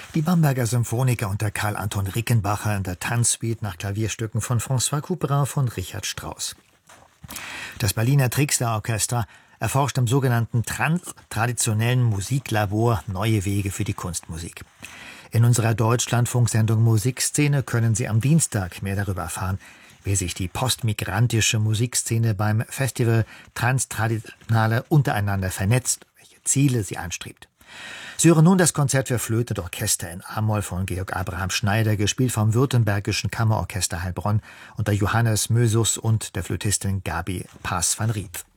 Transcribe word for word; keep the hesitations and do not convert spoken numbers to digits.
Die Bamberger Symphoniker unter Karl Anton Rickenbacher in der Tanzsuite nach Klavierstücken von François Couperin von Richard Strauss. Das Berliner Trixter-Orchester erforscht im sogenannten Trans traditionellen Musiklabor neue Wege für die Kunstmusik. In unserer Deutschlandfunksendung Musikszene können Sie am Dienstag mehr darüber erfahren, wie sich die postmigrantische Musikszene beim Festival Transtraditionale untereinander vernetzt, welche Ziele sie anstrebt. Sie hören nun das Konzert für Flöte und Orchester in A-Moll von Georg Abraham Schneider, gespielt vom Württembergischen Kammerorchester Heilbronn unter Johannes Mösus und der Flötistin Gabi Paas van Riet.